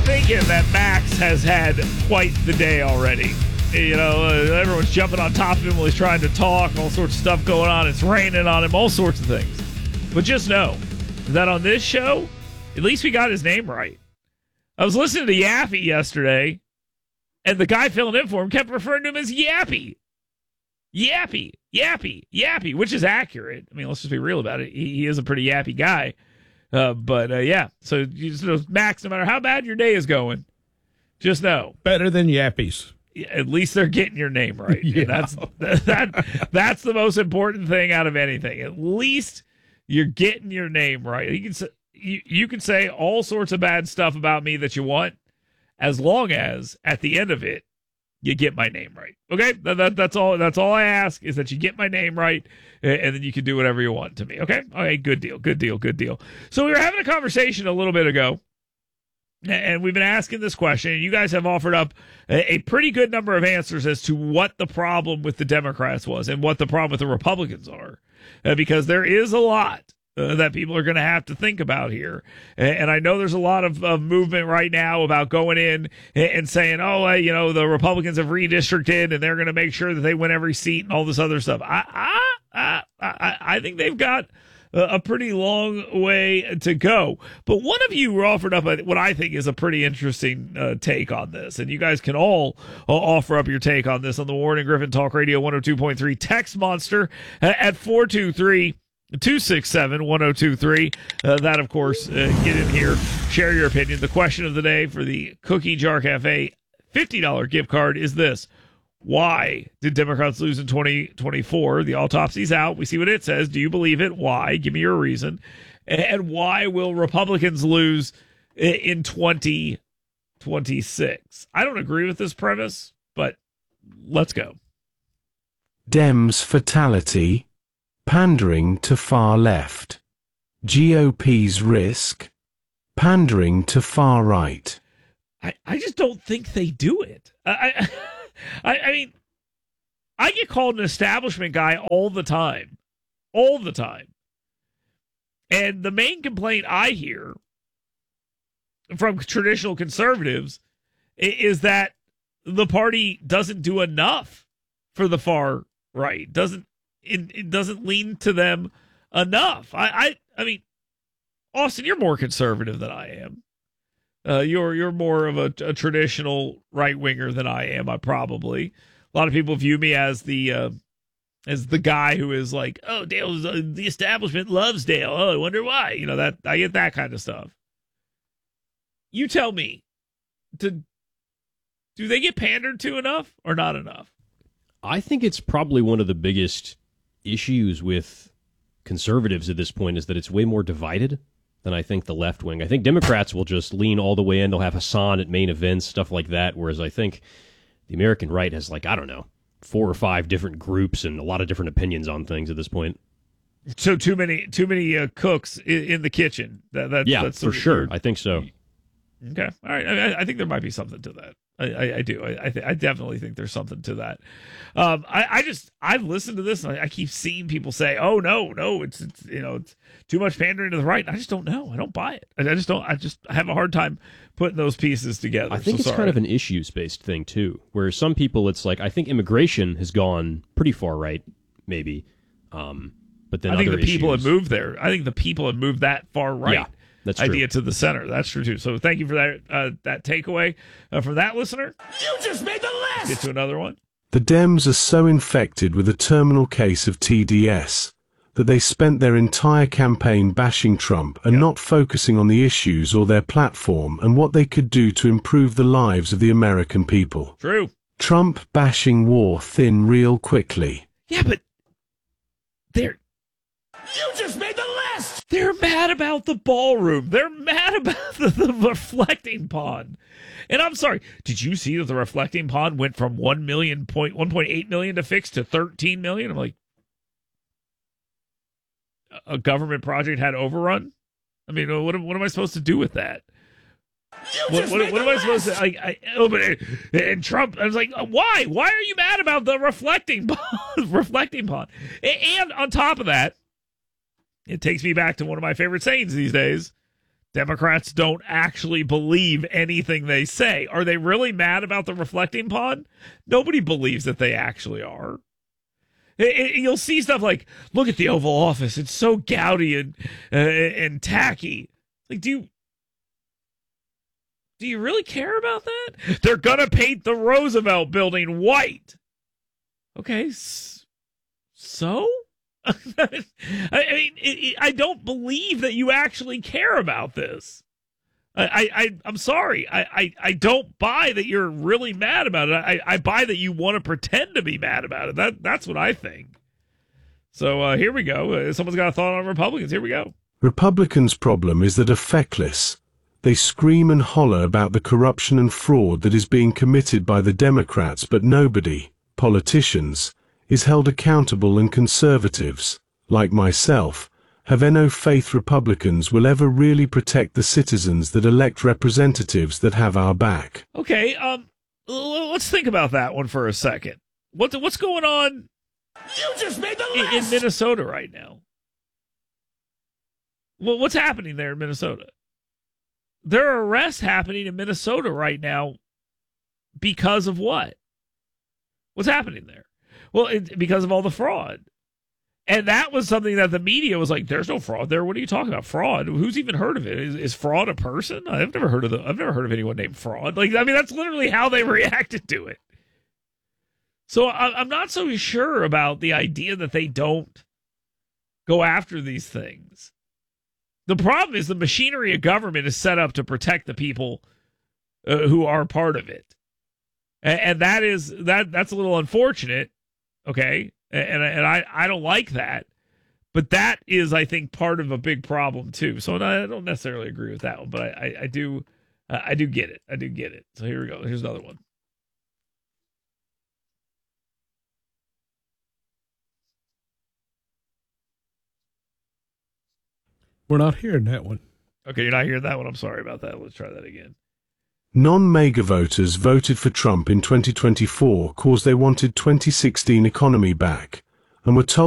thinking that Max has had quite the day already. You know, everyone's jumping on top of him while he's trying to talk, all sorts of stuff going on. It's raining on him, all sorts of things. But just know that on this show, at least we got his name right. I was listening to Yappy yesterday, and the guy filling in for him kept referring to him as Yappy. Yappy, Yappy, Yappy, which is accurate. I mean, let's just be real about it. He is a pretty yappy guy. But yeah, so you just know, Max, no matter how bad your day is going, just know. Better than Yappies. At least they're getting your name right. Yeah. That's the most important thing out of anything. At least you're getting your name right. You can say all sorts of bad stuff about me that you want, as long as at the end of it you get my name right. Okay, that's all. That's all I ask, is that you get my name right, and then you can do whatever you want to me. Okay, good deal. So we were having a conversation a little bit ago. And we've been asking this question, and you guys have offered up a pretty good number of answers as to what the problem with the Democrats was and what the problem with the Republicans are, because there is a lot that people are going to have to think about here. And I know there's a lot of movement right now about going in and saying, the Republicans have redistricted and they're going to make sure that they win every seat and all this other stuff. I think they've got a pretty long way to go. But one of you offered up what I think is a pretty interesting take on this. And you guys can all offer up your take on this on the Warren and Griffin Talk Radio 102.3 text monster at 423-267-1023. That, of course, get in here, share your opinion. The question of the day for the Cookie Jar Cafe $50 gift card is this: why did Democrats lose in 2024? The autopsy's out. We see what it says. Do you believe it? Why? Give me your reason. And why will Republicans lose in 2026? I don't agree with this premise, but let's go. Dems fatality. Pandering to far left. GOP's risk. Pandering to far right. I just don't think they do it. I mean, I get called an establishment guy all the time. And the main complaint I hear from traditional conservatives is that the party doesn't do enough for the far right. It doesn't lean to them enough. I mean, Austin, you're more conservative than I am. You're more of a traditional right winger than I am. A lot of people view me as the guy who is like, oh, Dale's the establishment loves Dale. Oh, I wonder why. You know, that I get that kind of stuff. You tell me, do they get pandered to enough or not enough? I think it's probably one of the biggest issues with conservatives at this point is that it's way more divided than I think the left wing. I think Democrats will just lean all the way in. They'll have Hassan at main events, stuff like that. Whereas I think the American right has 4 or 5 different groups and a lot of different opinions on things at this point. So too many cooks in the kitchen. That's for sure. I think so. Okay. All right. I think there might be something to that. I do. I definitely think there's something to that. I've listened to this and I keep seeing people say, "Oh no, it's too much pandering to the right." I just don't know. I don't buy it. I have a hard time putting those pieces together. I think it's kind of an issues-based thing too, where some people it's like I think immigration has gone pretty far right, maybe. But then I think other the people issues, have moved there. I think the people have moved that far right. Yeah. That's true. Idea to the center. That's true too. So thank you for that takeaway from that listener. You just made the list. Get to another one. The Dems are so infected with a terminal case of TDS that they spent their entire campaign bashing Trump and not focusing on the issues or their platform and what they could do to improve the lives of the American people. True. Trump bashing wore thin real quickly. Yeah, but You just made the list. they're mad about the ballroom. They're mad about the reflecting pond. And I'm sorry, did you see that the reflecting pond went from 1.8 million to fix to 13 million? I'm like, a government project had overrun? I mean, what am I supposed to do with that? What am I supposed to and Trump, I was like, why? Why are you mad about the reflecting pond? And on top of that, it takes me back to one of my favorite sayings these days. Democrats don't actually believe anything they say. Are they really mad about the reflecting pond? Nobody believes that they actually are. You'll see stuff like, look at the Oval Office. It's so gaudy and tacky. Like, do you really care about that? They're going to paint the Roosevelt building white. Okay, so? I mean, I don't believe that you actually care about this. I'm sorry. I don't buy that you're really mad about it. I buy that you want to pretend to be mad about it. That's what I think. So here we go. Someone's got a thought on Republicans. Here we go. Republicans' problem is that are feckless. They scream and holler about the corruption and fraud that is being committed by the Democrats, but nobody, politicians, is held accountable, and conservatives, like myself, have no faith Republicans will ever really protect the citizens that elect representatives that have our back. Okay, let's think about that one for a second. What's going on You just made the list. in Minnesota right now? Well, what's happening there in Minnesota? There are arrests happening in Minnesota right now because of what? What's happening there? Well, because of all the fraud. And that was something that the media was like, there's no fraud there. What are you talking about? Fraud? Who's even heard of it? Is fraud a person? I've never heard of anyone named Fraud. Like, I mean, that's literally how they reacted to it. So I'm not so sure about the idea that they don't go after these things. The problem is the machinery of government is set up to protect the people who are part of it. And that's a little unfortunate. Okay. And I don't like that, but that is, I think, part of a big problem too. So I don't necessarily agree with that one, but I do get it. I do get it. So here we go. Here's another one. We're not hearing that one. Okay, you're not hearing that one. I'm sorry about that. Let's try that again. Non-MAGA voters voted for Trump in 2024 because they wanted 2016 economy back and were told